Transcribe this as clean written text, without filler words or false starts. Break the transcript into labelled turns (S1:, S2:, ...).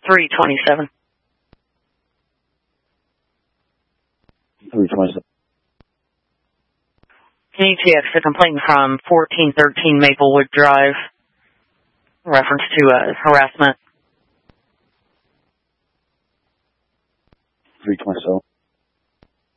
S1: 327.
S2: 327.
S1: ETX, the complaint from 1413 Maplewood Drive, reference to harassment.
S2: 327.